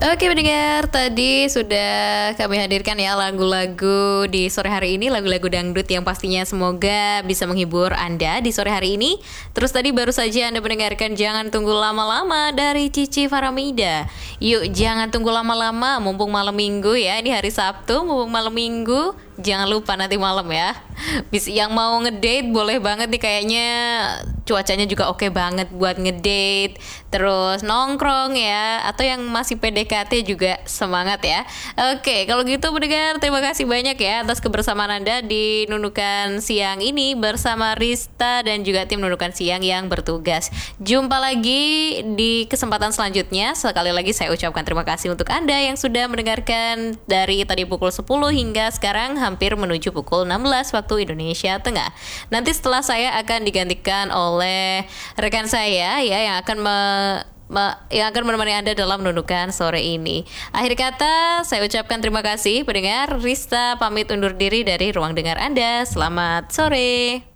Oke pendengar, tadi sudah kami hadirkan ya lagu-lagu di sore hari ini, lagu-lagu dangdut yang pastinya semoga bisa menghibur Anda di sore hari ini. Terus tadi baru saja Anda mendengarkan Jangan Tunggu Lama-Lama dari Cici Faramida. Yuk jangan tunggu lama-lama, mumpung malam minggu ya, ini hari Sabtu, mumpung malam minggu. Jangan lupa nanti malam ya. Yang mau ngedate boleh banget nih, kayaknya cuacanya juga oke banget buat ngedate. Terus nongkrong ya, atau yang masih PDKT juga semangat ya. Oke, kalau gitu pendengar, terima kasih banyak ya atas kebersamaan Anda di Nunukan Siang ini bersama Rista dan juga tim Nunukan Siang yang bertugas. Jumpa lagi di kesempatan selanjutnya. Sekali lagi saya ucapkan terima kasih untuk Anda yang sudah mendengarkan dari tadi pukul 10 hingga sekarang hampir menuju pukul 16 waktu Indonesia Tengah. Nanti setelah saya akan digantikan oleh rekan saya ya yang akan yang akan menemani Anda dalam Nunukan sore ini. Akhir kata, saya ucapkan terima kasih pendengar. Rista pamit undur diri dari ruang dengar Anda. Selamat sore.